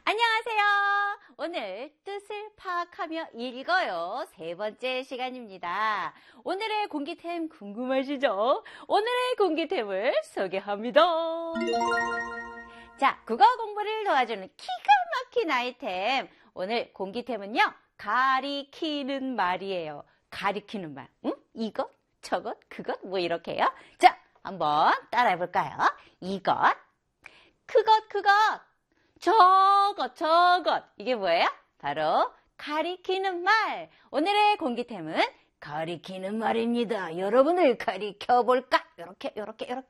안녕하세요. 오늘 뜻을 파악하며 읽어요. 세 번째 시간입니다. 오늘의 공기템 궁금하시죠? 오늘의 공기템을 소개합니다. 자, 국어 공부를 도와주는 기가 막힌 아이템. 오늘 공기템은요, 가리키는 말이에요. 가리키는 말. 응? 이것, 저것, 그것, 뭐 이렇게요. 자, 한번 따라해볼까요? 이것, 그것, 저것. 이게 뭐예요? 바로 가리키는 말. 오늘의 공기템은 가리키는 말입니다. 여러분을 가리켜볼까? 이렇게.